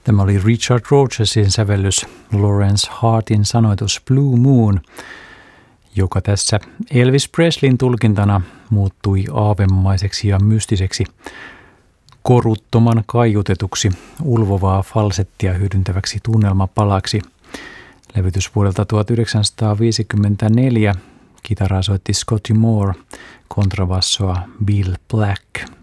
Tämä oli Richard Rogersin sävellys, Lawrence Hartin sanoitus Blue Moon, joka tässä Elvis Presleyn tulkintana muuttui aavemaiseksi ja mystiseksi, koruttoman kaiutetuksi, ulvovaa falsettia hyödyntäväksi tunnelmapalaksi. Levytys vuodelta 1954, kitaraa soitti Scotty Moore, kontrabassoa Bill Black.